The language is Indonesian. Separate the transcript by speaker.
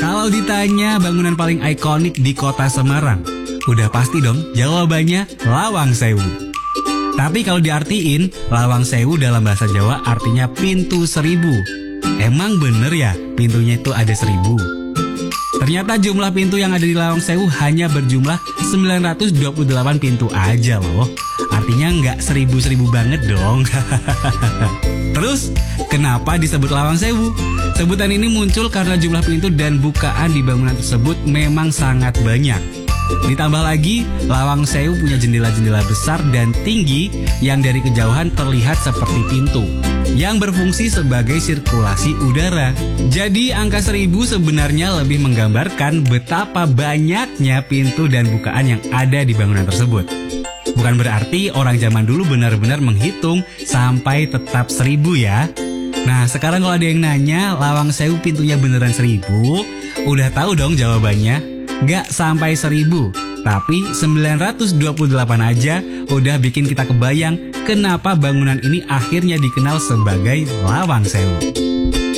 Speaker 1: Kalau ditanya bangunan paling ikonik di kota Semarang, udah pasti dong jawabannya Lawang Sewu. Tapi kalau diartiin, Lawang Sewu dalam bahasa Jawa artinya pintu 1000. Emang bener ya pintunya itu ada 1000? Ternyata jumlah pintu yang ada di Lawang Sewu hanya berjumlah 928 pintu aja loh. Artinya nggak 1000 banget dong. Terus, kenapa disebut Lawang Sewu? Sebutan ini muncul karena jumlah pintu dan bukaan di bangunan tersebut memang sangat banyak. Ditambah lagi, Lawang Sewu punya jendela-jendela besar dan tinggi yang dari kejauhan terlihat seperti pintu yang berfungsi sebagai sirkulasi udara. Jadi angka 1000 sebenarnya lebih menggambarkan betapa banyaknya pintu dan bukaan yang ada di bangunan tersebut. Bukan berarti orang zaman dulu benar-benar menghitung sampai tetap 1000 ya. Nah, sekarang kalau ada yang nanya Lawang Sewu pintunya beneran 1000, udah tahu dong jawabannya. Gak sampai 1000, tapi 928 aja udah bikin kita kebayang kenapa bangunan ini akhirnya dikenal sebagai Lawang Sewu.